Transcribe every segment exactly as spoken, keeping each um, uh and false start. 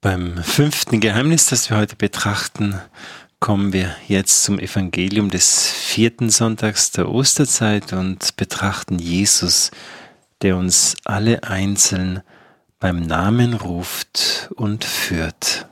Beim fünften Geheimnis, das wir heute betrachten, kommen wir jetzt zum Evangelium des vierten Sonntags der Osterzeit und betrachten Jesus, der uns alle einzeln beim Namen ruft und führt.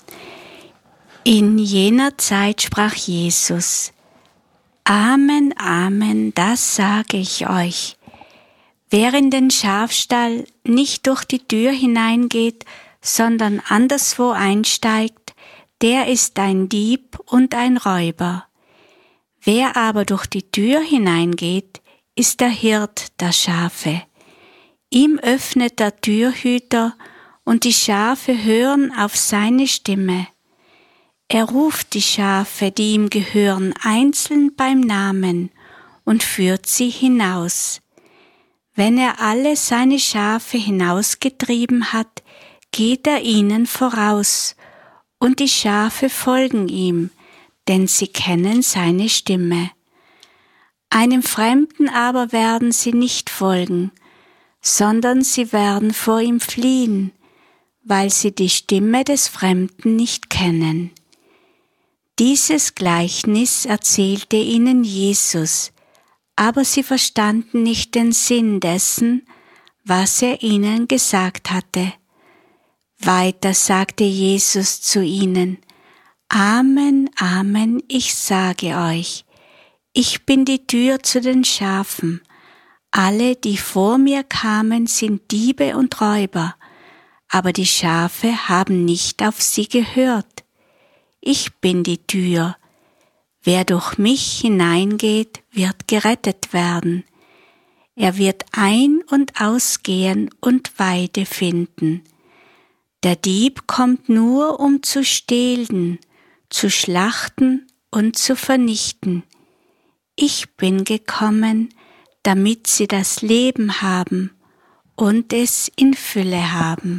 In jener Zeit sprach Jesus: Amen, Amen, das sage ich euch. Wer in den Schafstall nicht durch die Tür hineingeht, sondern anderswo einsteigt, der ist ein Dieb und ein Räuber. Wer aber durch die Tür hineingeht, ist der Hirt der Schafe. Ihm öffnet der Türhüter, und die Schafe hören auf seine Stimme. Er ruft die Schafe, die ihm gehören, einzeln beim Namen und führt sie hinaus. Wenn er alle seine Schafe hinausgetrieben hat, geht er ihnen voraus, und die Schafe folgen ihm, denn sie kennen seine Stimme. Einem Fremden aber werden sie nicht folgen, sondern sie werden vor ihm fliehen, weil sie die Stimme des Fremden nicht kennen. Dieses Gleichnis erzählte ihnen Jesus, aber sie verstanden nicht den Sinn dessen, was er ihnen gesagt hatte. Weiter sagte Jesus zu ihnen: Amen, Amen, ich sage euch, ich bin die Tür zu den Schafen. Alle, die vor mir kamen, sind Diebe und Räuber, aber die Schafe haben nicht auf sie gehört. Ich bin die Tür. Wer durch mich hineingeht, wird gerettet werden. Er wird ein- und ausgehen und Weide finden. Der Dieb kommt nur, um zu stehlen, zu schlachten und zu vernichten. Ich bin gekommen, damit sie das Leben haben und es in Fülle haben.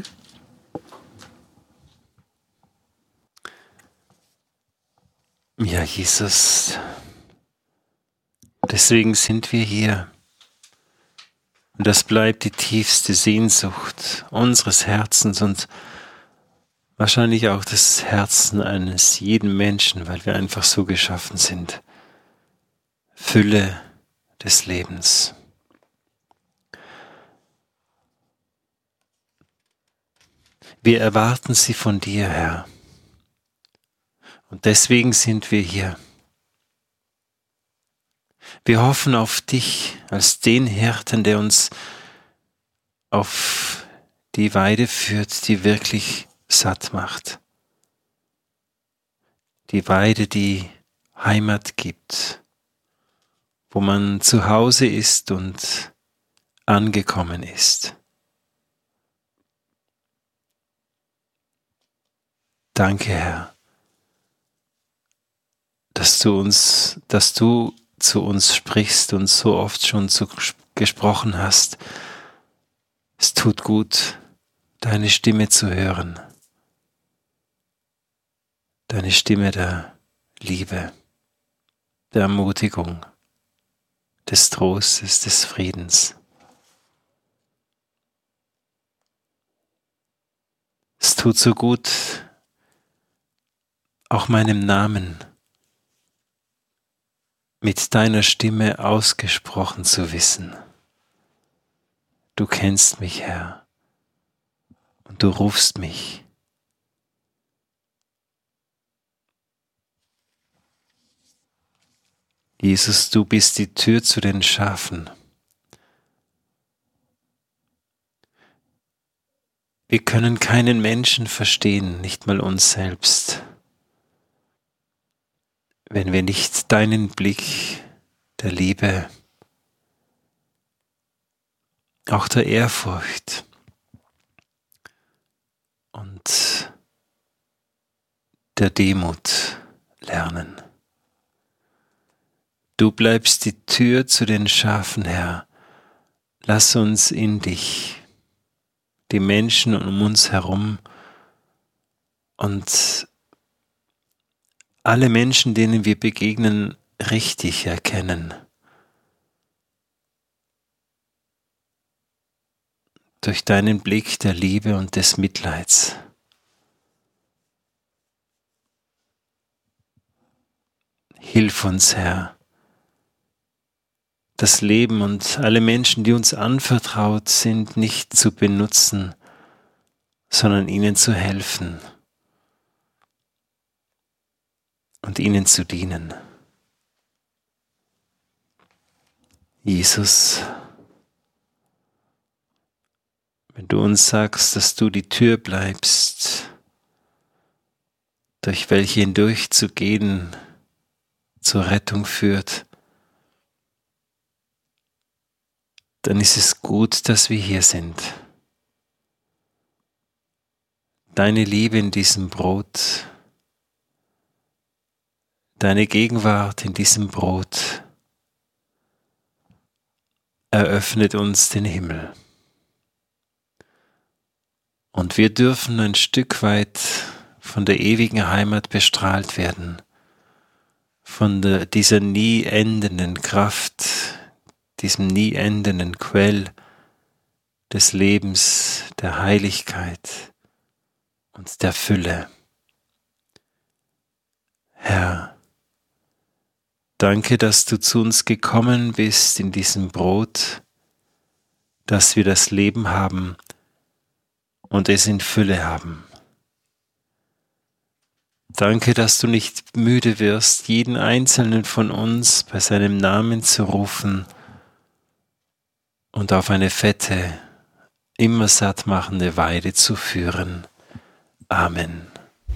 Ja, Jesus, deswegen sind wir hier. Und das bleibt die tiefste Sehnsucht unseres Herzens und wahrscheinlich auch das Herzen eines jeden Menschen, weil wir einfach so geschaffen sind. Fülle des Lebens. Wir erwarten sie von dir, Herr. Und deswegen sind wir hier. Wir hoffen auf dich als den Hirten, der uns auf die Weide führt, die wirklich satt macht. Die Weide, die Heimat gibt, wo man zu Hause ist und angekommen ist. Danke, Herr, dass du uns, dass du zu uns sprichst und so oft schon zu, gesprochen hast. Es tut gut, deine Stimme zu hören. Deine Stimme der Liebe, der Ermutigung, des Trostes, des Friedens. Es tut so gut, auch meinem Namen mit deiner Stimme ausgesprochen zu wissen. Du kennst mich, Herr, und du rufst mich. Jesus, du bist die Tür zu den Schafen. Wir können keinen Menschen verstehen, nicht mal uns selbst, wenn wir nicht deinen Blick der Liebe, auch der Ehrfurcht und der Demut lernen. Du bleibst die Tür zu den Schafen, Herr. Lass uns in dich, die Menschen um uns herum und alle Menschen, denen wir begegnen, richtig erkennen. Durch deinen Blick der Liebe und des Mitleids. Hilf uns, Herr, das Leben und alle Menschen, die uns anvertraut sind, nicht zu benutzen, sondern ihnen zu helfen und ihnen zu dienen. Jesus, wenn du uns sagst, dass du die Tür bleibst, durch welche hindurchzugehen zur Rettung führt, dann ist es gut, dass wir hier sind. Deine Liebe in diesem Brot, deine Gegenwart in diesem Brot eröffnet uns den Himmel. Und wir dürfen ein Stück weit von der ewigen Heimat bestrahlt werden, von der, dieser nie endenden Kraft, diesem nie endenden Quell des Lebens, der Heiligkeit und der Fülle. Herr, danke, dass du zu uns gekommen bist in diesem Brot, dass wir das Leben haben und es in Fülle haben. Danke, dass du nicht müde wirst, jeden einzelnen von uns bei seinem Namen zu rufen und auf eine fette, immer sattmachende Weide zu führen. Amen.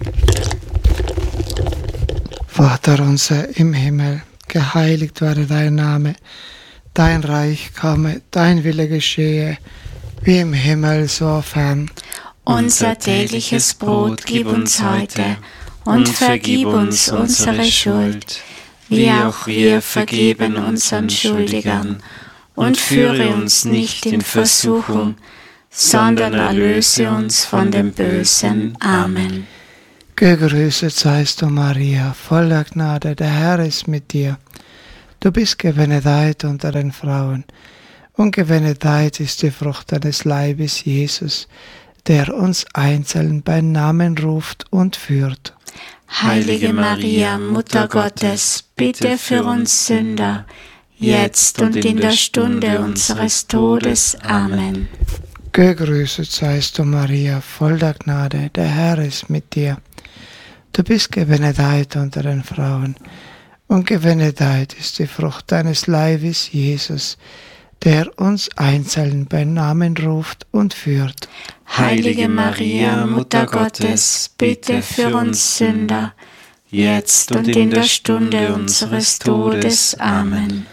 Vater unser im Himmel, geheiligt werde dein Name, dein Reich komme, dein Wille geschehe, wie im Himmel so auf Erden. Unser tägliches Brot gib uns heute und vergib uns unsere Schuld, wie auch wir vergeben unseren Schuldigern. Und führe uns nicht in Versuchung, sondern erlöse uns von dem Bösen. Amen. Gegrüßet seist du, Maria, voller Gnade, der Herr ist mit dir. Du bist gebenedeit unter den Frauen, und gebenedeit ist die Frucht deines Leibes, Jesus, der uns einzeln beim Namen ruft und führt. Heilige Maria, Mutter Gottes, bitte für uns Sünder, jetzt und in der Stunde unseres Todes. Amen. Gegrüßet seist du, Maria, voller Gnade, der Herr ist mit dir. Du bist gebenedeit unter den Frauen, und gebenedeit ist die Frucht deines Leibes, Jesus, der uns einzeln beim Namen ruft und führt. Heilige Maria, Mutter Gottes, bitte für uns Sünder, jetzt und in der Stunde unseres Todes. Amen.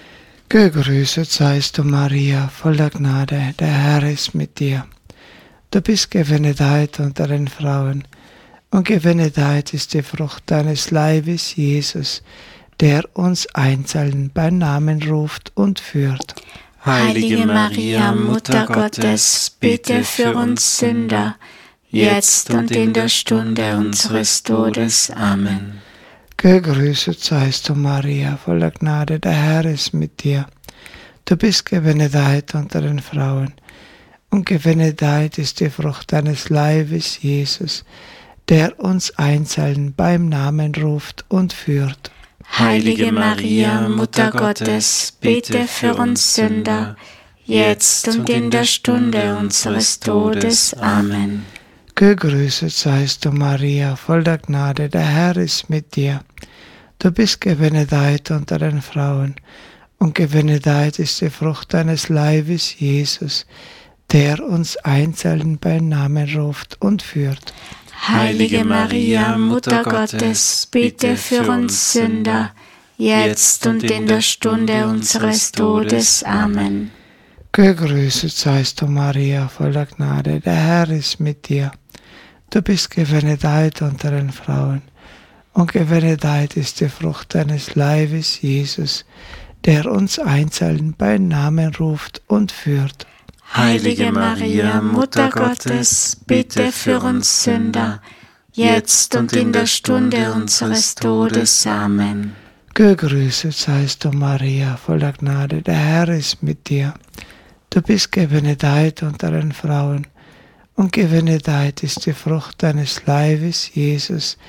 Gegrüßet seist du, Maria, voller Gnade, der Herr ist mit dir. Du bist gebenedeit unter den Frauen, und gebenedeit ist die Frucht deines Leibes, Jesus, der uns einzeln beim Namen ruft und führt. Heilige Maria, Mutter Gottes, bitte für uns Sünder, jetzt und in der Stunde unseres Todes. Amen. Gegrüßet seist du, Maria, voller Gnade, der Herr ist mit dir. Du bist gebenedeit unter den Frauen, und gebenedeit ist die Frucht deines Leibes, Jesus, der uns einzeln beim Namen ruft und führt. Heilige Maria, Mutter Gottes, bitte für uns Sünder, jetzt und in der Stunde unseres Todes. Amen. Gegrüßet seist du, Maria, voller Gnade, der Herr ist mit dir. Du bist gebenedeit unter den Frauen, und gebenedeit ist die Frucht deines Leibes, Jesus, der uns einzeln beim Namen ruft und führt. Heilige Maria, Mutter Gottes, bitte für uns Sünder, jetzt und in der Stunde unseres Todes. Amen. Gegrüßet seist du, Maria, voller Gnade, der Herr ist mit dir. Du bist gebenedeit unter den Frauen, und gebenedeit ist die Frucht deines Leibes, Jesus, der uns einzeln beim Namen ruft und führt. Heilige Maria, Mutter Gottes, bitte für uns Sünder, jetzt und in der Stunde unseres Todes. Amen. Gegrüßet seist du, Maria, voller Gnade, der Herr ist mit dir. Du bist gebenedeit unter den Frauen, und gebenedeit ist die Frucht deines Leibes, Jesus,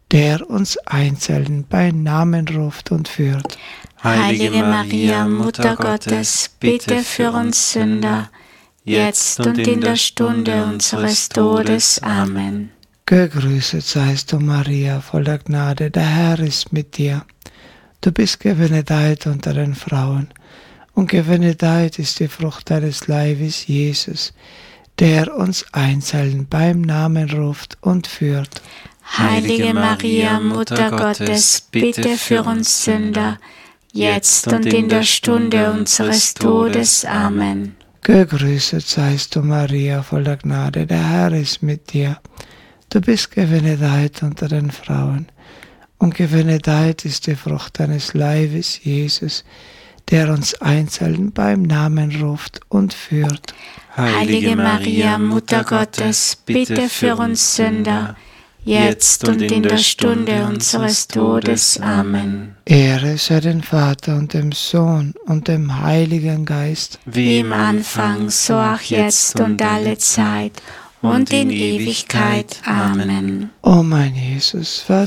der uns einzeln beim Namen ruft und führt. Heilige Maria, Mutter Gottes, bitte für uns Sünder, jetzt und in der Stunde unseres Todes. Amen. Gegrüßet seist du, Maria, voller Gnade, der Herr ist mit dir. Du bist gebenedeit unter den Frauen, und gebenedeit ist die Frucht deines Leibes, Jesus, der uns einzeln beim Namen ruft und führt. Heilige Maria, Mutter Gottes, bitte für uns Sünder, jetzt und in der Stunde unseres Todes. Amen. Gegrüßet seist du, Maria, voller Gnade, der Herr ist mit dir. Du bist gebenedeit unter den Frauen, und gebenedeit ist die Frucht deines Leibes, Jesus, der uns einzeln beim Namen ruft und führt. Heilige Maria, Mutter Gottes, bitte für uns Sünder, jetzt und in der Stunde unseres Todes. Amen. Ehre sei dem Vater und dem Sohn und dem Heiligen Geist, wie im Anfang, so auch jetzt und alle Zeit und in Ewigkeit. Amen. O mein Jesus, verzeih